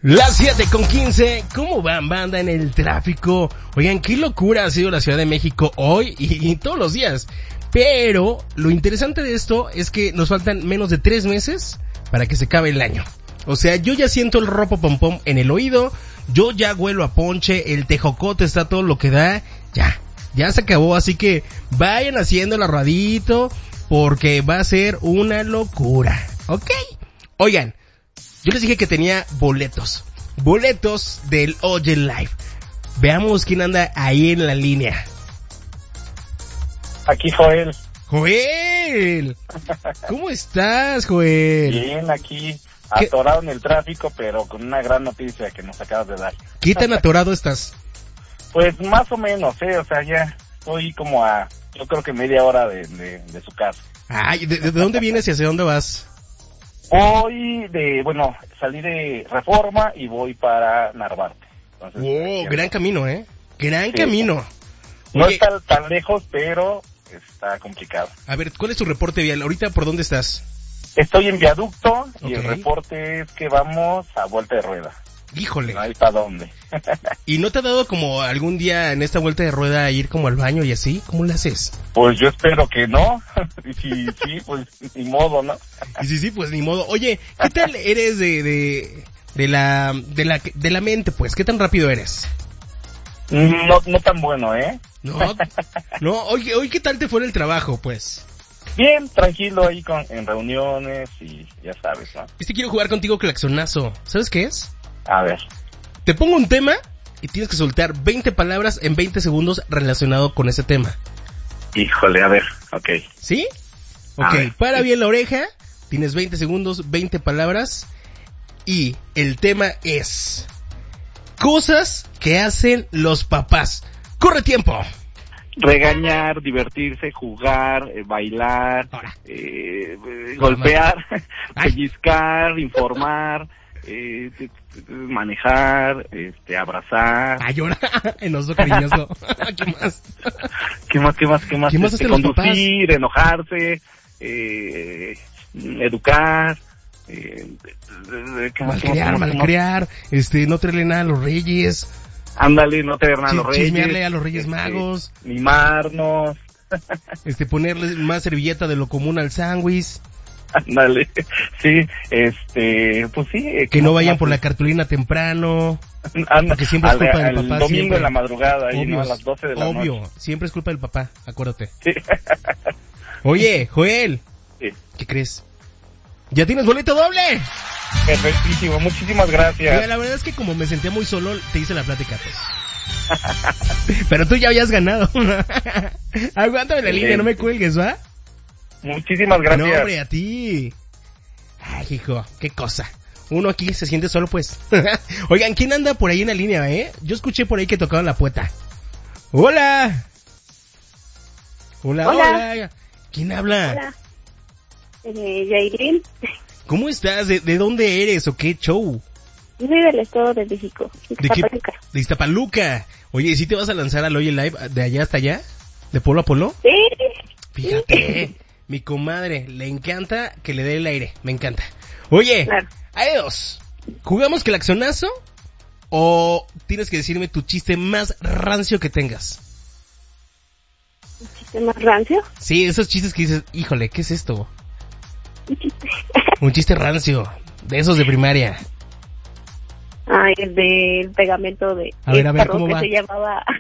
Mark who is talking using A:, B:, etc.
A: Las 7:15, ¿cómo van, banda, en el tráfico? Oigan, qué locura ha sido la Ciudad de México hoy y todos los días. Pero lo interesante de esto es que nos faltan menos de 3 meses para que se acabe el año. O sea, yo ya siento el ropo pom pom en el oído, yo ya huelo a ponche, el tejocote está todo lo que da, ya se acabó, así que vayan haciendo el arruadito porque va a ser una locura, ¿ok? Oigan, yo les dije que tenía boletos del Oye Live. Veamos quién anda ahí en la línea.
B: Aquí Joel.
A: Joel, ¿cómo estás, Joel?
B: Bien, aquí atorado en el tráfico, pero con una gran noticia que nos acabas de dar.
A: ¿Qué tan atorado estás?
B: Pues más o menos, o sea, ya estoy como a, yo creo que media hora de su casa.
A: Ay, ¿de dónde vienes y hacia dónde vas?
B: Salí de Reforma y voy para Narvarte. Entonces,
A: gran camino, Gran camino.
B: No está tan lejos, pero está complicado.
A: A ver, ¿cuál es tu reporte vial? Ahorita, ¿por dónde estás?
B: Estoy en viaducto y el reporte es que vamos a vuelta de rueda.
A: Híjole.
B: No hay para dónde.
A: ¿Y no te ha dado como algún día en esta vuelta de rueda ir como al baño y así? ¿Cómo le haces?
B: Pues yo espero que no. Sí, pues ni modo, ¿no?
A: Y sí, pues ni modo. Oye, ¿qué tal eres de la mente, pues? ¿Qué tan rápido eres?
B: No tan bueno,
A: No, hoy ¿qué tal te fue en el trabajo, pues?
B: Bien, tranquilo ahí en reuniones y ya sabes, ¿no?
A: Quiero jugar contigo claxonazo. ¿Sabes qué es?
B: A ver.
A: Te pongo un tema y tienes que soltar 20 palabras en 20 segundos relacionado con ese tema.
B: Híjole, a ver, ok.
A: ¿Sí? Ok, para bien la oreja, tienes 20 segundos, 20 palabras y el tema es cosas que hacen los papás. ¡Corre tiempo!
B: Regañar, divertirse, jugar, bailar, golpear, pellizcar, informar, manejar, abrazar.
A: Llorar, enoso, cariñoso. ¿Qué más?
B: ¿Qué más?
A: Hacen los papás?
B: Conducir, enojarse, educar,
A: malcriar, no traerle nada a los reyes.
B: Ándale, no traer nada a los reyes.
A: Chismearle a los reyes magos.
B: Mimarnos.
A: Ponerle más servilleta de lo común al sándwich.
B: Ándale, sí, pues sí.
A: Que no vayan por la cartulina temprano. Porque siempre es culpa del papá.
B: El domingo
A: siempre.
B: en la madrugada, ahí, ¿no? A las 12 de la noche.
A: Obvio, siempre es culpa del papá, acuérdate.
B: Sí.
A: Oye, Joel,
B: sí.
A: ¿Qué crees? ¡Ya tienes boleto doble!
B: Perfectísimo, muchísimas gracias.
A: Oye, la verdad es que como me sentía muy solo, te hice la plática, pues. Pero tú ya habías ganado. Aguántame la línea, no me cuelgues, ¿va?
B: Muchísimas gracias.
A: No, hombre, a ti. Ay, hijo, qué cosa. Uno aquí se siente solo, pues. Oigan, ¿quién anda por ahí en la línea, Yo escuché por ahí que tocaban la puerta. ¡Hola! Hola. ¿Quién habla?
C: Hola. Yailin.
A: ¿Cómo estás? ¿De dónde eres o qué show?
C: Yo soy del Estado de México,
A: de Iztapaluca. Oye, ¿sí te vas a lanzar al Oye Live de allá hasta allá? ¿De polo a polo?
C: Sí.
A: Fíjate, mi comadre, le encanta que le dé el aire, me encanta. Oye,
C: claro.
A: Hay dos. ¿Jugamos claxonazo o tienes que decirme tu chiste más rancio que tengas?
C: ¿Un chiste más rancio?
A: Sí, esos chistes que dices, híjole, ¿qué es esto?
C: Un chiste.
A: Un chiste rancio, de esos de primaria.
C: Ay, el del pegamento de...
A: A ver, ¿cómo va?
C: Que se llamaba